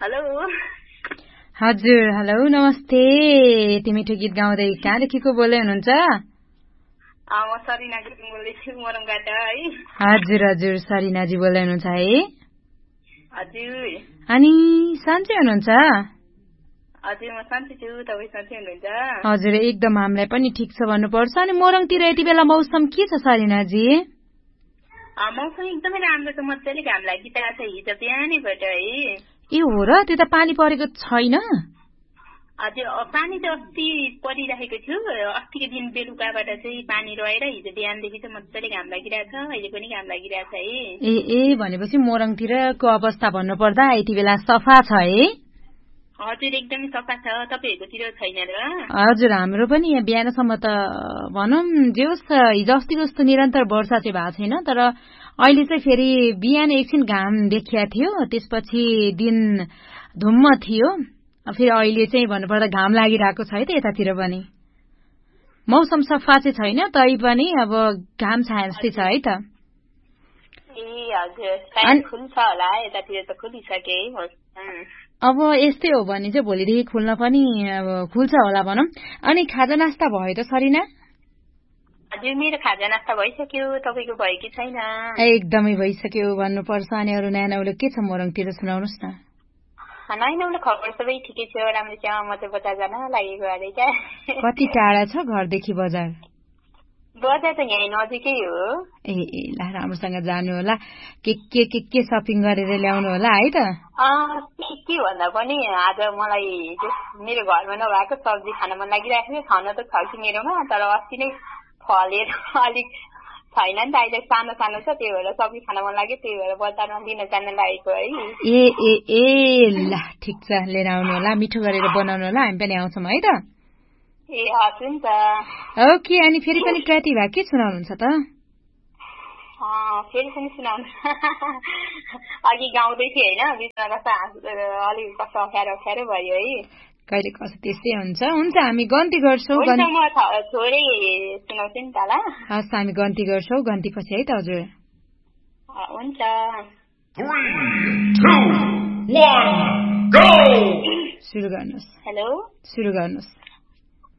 hello हजुर hello नमस्ते तिमी मिठो गीत गाउँदै कहाँदेखिको बोल्दै हुनुहुन्छ म सरिना गुरुङ बोल्दैछु मोरङबाट है हजुर हजुर सरिनाजी बोल्दै हुनुहुन्छ है हजुर अनि सन्चै हुनुहुन्छ हजुर म सन्चै छु तपाई सन्चै हुनुहुन्छ हजुर एकदम हामीलाई पनि ठिक छ भन्नुपर्छ अनि मोरङतिर यति बेला मौसम के छ सरिनाजी मौसम एकदमै राम्रो छ मजाले घाम लागिरहेको छ हिजो बिहानैबाट है ए हो र त्यता पानी परेको छैन हजुर पानी त अस्ति परिरहेको थियो अस्तिको दिन बेलुकाबाट चाहिँ पानी रहेर हिजो बिहानदेखि चाहिँ मजाले घाम लागिरहेछ अहिले पनि घाम लागिरहेछ है ए भनेपछि मोरङतिरको अवस्था भन्नुपर्दा यति बेला सफा छ है हजुर एकदमै सफा छ तपाईहरुकोतिर छैन र हजुर हाम्रो पनि यहाँ बिहानसम्म त भनौं जे होस् हिजो अस्ति जस्तो निरन्तर वर्षा चाहिँ भएको छैन तर अहिले चाहिँ फेरि बिहान एकछिन घाम देखिया थियो त्यसपछि दिन धुम्म थियो फेरि अहिले चाहिँ भन्नुपर्दा घाम लागिरहेको छ है त यतातिर पनि मौसम सफा चाहिँ छैन तै पनि अब घाम छाए जस्तै छ है त ए हजुर खुल्छ होला यतातिर त खुलिसके अब यस्तै हो भने चाहिँ भोलिदेखि खुल्न पनि अब खुल्छ होला भनौं अनि खाजा नास्ता भयो त सरिना हजुर मेरो खाजा नास्ता भइसक्यो तपाईको भयो कि छैन एकदमै भइसक्यो भन्नुपर्छ अनि अरु नयाँ के छ मोरङतिर सुनाउनुस् न नयाँ खबर सबै ठिकै छ राम्रो छ म चाहिँ बजार जान लागेको अरे क्या कति टाढा छ घरदेखि बजार बजार त यही नजिकै हो ए ल राम्रोसँग जानु होला के शपिङ गरेर ल्याउनु होला है त के भन्दा पनि आज मलाई मेरो घरमा नभएको सब्जी खान मन लागिरहेको थियो खान त छ कि मेरोमा तर अस्ति नै फलेर अलिक छैन नि त अहिले सानो सानो छ त्यही भएर सब्जी खान मन लाग्यो त्यही भएर बजारमा लिन जान लागेको है ए ल ठिक छ लिएर आउनु होला मिठो गरेर बनाउनु होला हामी पनि आउँछौँ है त ए हजुर नि त ओके अनि फेरि पनि प्रतिभा के सुनाउनुहुन्छ त फेरि पनि सुनाउनु अघि गाउँदै थिएँ होइन बिचमा कस्तो अलिक कस्तो अप्ठ्यारो भयो है कहिले कसो त्यस्तै हुन्छ हामी गन्ती गर्छौँ छोडै सुनाउँछु नि त ल हस् हामी गन्ती गर्छौँ गन्ती पछि है त हजुर हुन्छ 3, 2, 1 go सुरु गर्नुस् हेलो सुरु गर्नुस्